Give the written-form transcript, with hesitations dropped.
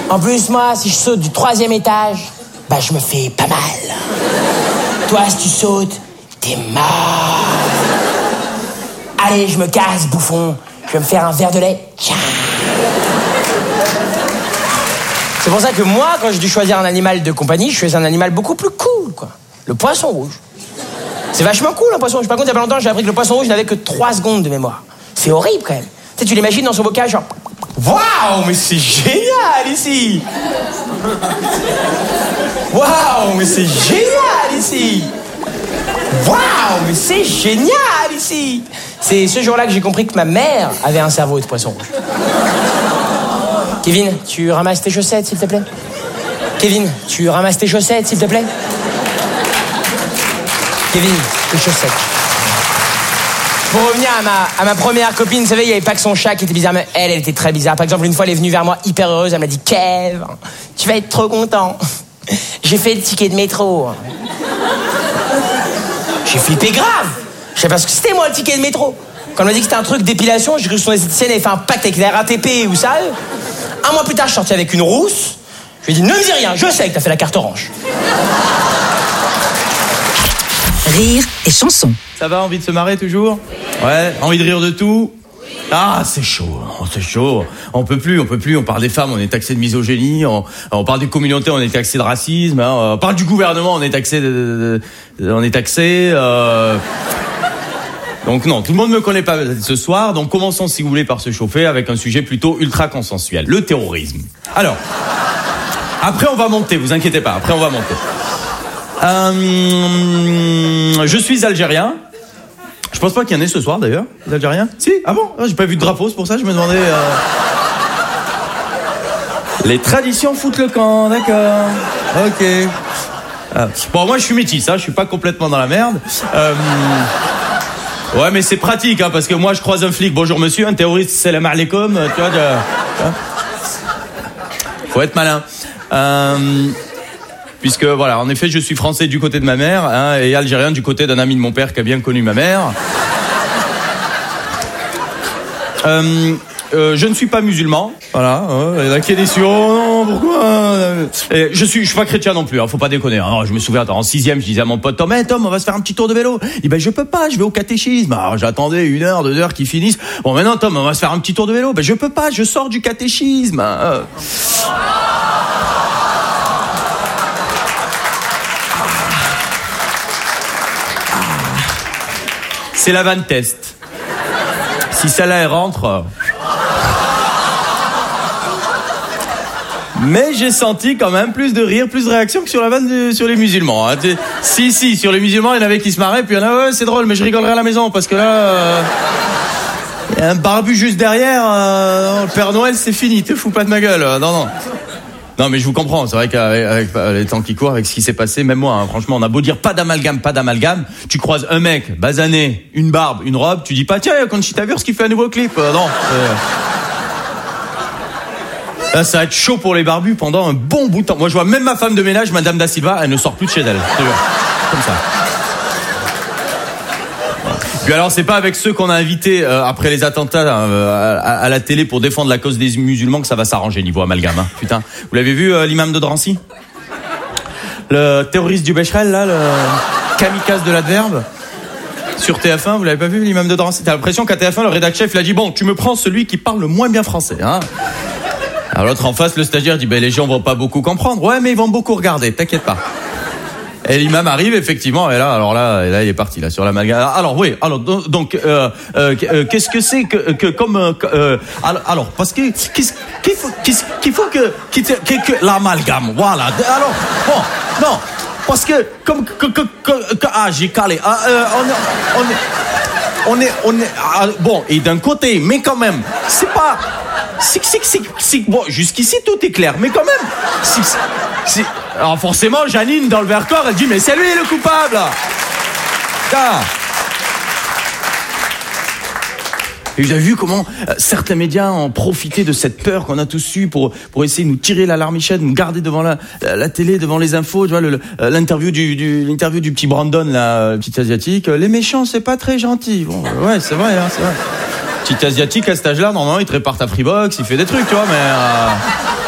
En plus, moi, si je saute du 3e étage, bah je me fais pas mal. Toi, si tu sautes, t'es mort. Allez, je me casse, bouffon. Je vais me faire un verre de lait. Ciao. C'est pour ça que moi, quand j'ai dû choisir un animal de compagnie, je choisis un animal beaucoup plus cool, quoi. Le poisson rouge. C'est vachement cool, un poisson rouge. Par contre, il y a pas longtemps, j'ai appris que le poisson rouge n'avait que 3 secondes de mémoire. C'est horrible, quand même. Tu sais, tu l'imagines dans son bocage, genre... Waouh, mais c'est génial, ici. Waouh, mais c'est génial, ici. Waouh, mais c'est génial, ici. C'est ce jour-là que j'ai compris que ma mère avait un cerveau de poisson rouge. Kevin, tu ramasses tes chaussettes, s'il te plaît. Kevin, tu ramasses tes chaussettes, s'il te plaît. Kevin, tes chaussettes. Pour revenir à ma première copine, vous savez, il n'y avait pas que son chat qui était bizarre, mais elle était très bizarre. Par exemple, une fois, elle est venue vers moi hyper heureuse, elle m'a dit « Kev, tu vas être trop content. J'ai fait le ticket de métro. » J'ai flippé grave. Je sais pas ce que c'était, moi, le ticket de métro. Quand elle m'a dit que c'était un truc d'épilation, j'ai cru que son esthéticienne avait fait un pacte avec la RATP ou ça. Un mois plus tard, je suis sorti avec une rousse. Je lui ai dit « Ne me dis rien, je sais que t'as fait la carte orange. » Rire et chanson. Ça va, envie de se marrer toujours ? Ouais, envie de rire de tout ? Ah, c'est chaud, c'est chaud. On peut plus. On parle des femmes, on est taxé de misogynie. On parle des communautés, on est taxé de racisme. Hein. On parle du gouvernement, on est taxé Donc non, tout le monde me connaît pas ce soir. Donc commençons, si vous voulez, par se chauffer avec un sujet plutôt ultra consensuel, le terrorisme. Alors, après on va monter, vous inquiétez pas. Après on va monter. Je suis algérien. Je pense pas qu'il y en ait ce soir d'ailleurs, les Algériens. Si, ah bon, j'ai pas vu de drapeau, c'est pour ça que je me demandais. Les traditions foutent le camp, d'accord. Ok. Bon, moi je suis métis, hein, je suis pas complètement dans la merde. Ouais, mais c'est pratique, hein, parce que moi je croise un flic, bonjour monsieur, un terroriste, salam alaikum, tu vois. Faut être malin. Puisque voilà, en effet, je suis français du côté de ma mère, hein, et algérien du côté d'un ami de mon père qui a bien connu ma mère. Je ne suis pas musulman, voilà. Il y en a qui est déçu. Oh non, pourquoi ? Et je suis pas chrétien non plus. Hein, faut pas déconner. Hein. Je me souviens, en 6e, je disais à mon pote Tom, on va se faire un petit tour de vélo. Il dit, ben je peux pas, je vais au catéchisme. Alors j'attendais 1 heure, 2 heures qu'ils finissent. Bon, maintenant Tom, on va se faire un petit tour de vélo. Ben je peux pas, je sors du catéchisme. C'est la vanne test. Si celle-là elle rentre. Mais j'ai senti quand même plus de rire, plus de réaction que sur la vanne sur les musulmans. Hein. Si, sur les musulmans, il y en avait qui se marraient, puis il y en a, ouais, c'est drôle, mais je rigolerai à la maison, parce que là, il y a un barbu juste derrière, le Père Noël, c'est fini, te fous pas de ma gueule. Non, mais je vous comprends, c'est vrai qu'avec les temps qui courent, avec ce qui s'est passé, même moi, hein, franchement, on a beau dire pas d'amalgame, tu croises un mec, basané, une barbe, une robe, tu dis pas, tiens, Conchita Wurst qui fait un nouveau clip. Non. Là, ça va être chaud pour les barbus pendant un bon bout de temps. Moi, je vois même ma femme de ménage, Madame Da Silva, elle ne sort plus de chez elle. Comme ça. Puis alors, c'est pas avec ceux qu'on a invités après les attentats à la télé pour défendre la cause des musulmans que ça va s'arranger niveau amalgame. Hein. Putain, vous l'avez vu, l'imam de Drancy ? Le terroriste du Becherel, là, le kamikaze de l'adverbe sur TF1, vous l'avez pas vu, l'imam de Drancy ? T'as l'impression qu'à TF1, le rédac chef, il a dit, bon, tu me prends celui qui parle le moins bien français, hein ? Alors l'autre en face, le stagiaire dit, les gens vont pas beaucoup comprendre. Ouais, mais ils vont beaucoup regarder, t'inquiète pas. Et l'imam arrive, effectivement, et là, il est parti, là, sur l'amalgame. Alors, oui, donc, qu'est-ce que c'est que comme, alors, parce que, qu'il faut que l'amalgame, voilà. Alors, bon, non, parce que, j'ai calé, on est, bon, et d'un côté, mais quand même, c'est pas, bon, jusqu'ici tout est clair, mais quand même, alors forcément, Janine, dans le Vercors, elle dit, mais c'est lui le coupable. Ah. Et vous avez vu comment certains médias ont profité de cette peur qu'on a tous eue pour essayer de nous tirer la larmichette, nous garder devant la télé, devant les infos. Tu vois, l'interview du petit Brandon, là, le petit asiatique. Les méchants, c'est pas très gentil. Bon, ouais, c'est vrai, hein, c'est vrai. Petit asiatique à cet âge-là, normalement, il te répare ta Freebox, il fait des trucs, tu vois, mais